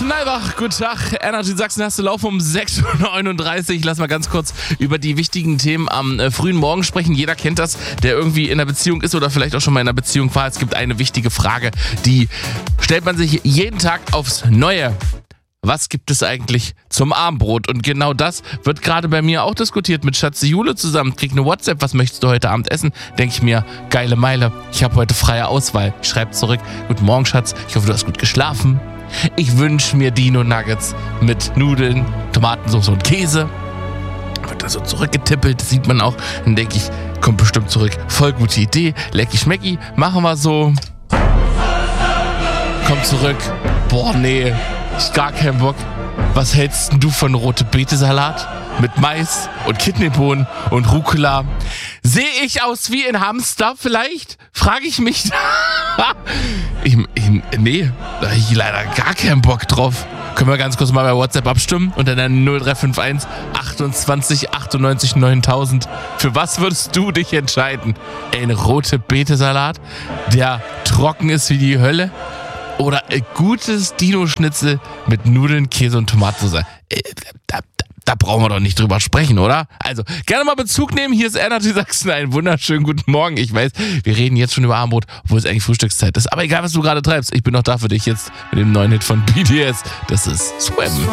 Neibach, guten Tag. Energy Sachsen hast du Lauf um 6:39 Uhr. Lass mal ganz kurz über die wichtigen Themen am frühen Morgen sprechen. Jeder kennt das, der irgendwie in einer Beziehung ist oder vielleicht auch schon mal in einer Beziehung war. Es gibt eine wichtige Frage, die stellt man sich jeden Tag aufs Neue. Was gibt es eigentlich zum Abendbrot? Und genau das wird gerade bei mir auch diskutiert mit Schatzi Jule zusammen. Krieg eine WhatsApp, was möchtest du heute Abend essen? Denke ich mir, geile Meile, ich habe heute freie Auswahl. Ich schreibe zurück, guten Morgen Schatz, ich hoffe du hast gut geschlafen. Ich wünsche mir Dino-Nuggets mit Nudeln, Tomatensauce und Käse. Wird da so zurückgetippelt, das sieht man auch. Dann denke ich, kommt bestimmt zurück. Voll gute Idee, lecky schmecki, machen wir so. Kommt zurück, boah nee, ich gar keinen Bock. Was hältst denn du von rote Beete-Salat mit Mais und Kidneybohnen und Rucola? Sehe ich aus wie ein Hamster vielleicht? Frage ich mich. Nee, da hab ich leider gar keinen Bock drauf. Können wir ganz kurz mal bei WhatsApp abstimmen? Unter der 0351 28 98 9000. Für was würdest du dich entscheiden? Ein rote Beete-Salat, der trocken ist wie die Hölle? Oder ein gutes Dino-Schnitzel mit Nudeln, Käse und Tomatensauce? Da brauchen wir doch nicht drüber sprechen, oder? Also, gerne mal Bezug nehmen. Hier ist Energy Sachsen. Einen wunderschönen guten Morgen. Ich weiß, wir reden jetzt schon über Abendbrot, obwohl es eigentlich Frühstückszeit ist. Aber egal, was du gerade treibst, ich bin noch da für dich jetzt mit dem neuen Hit von BTS. Das ist Swim.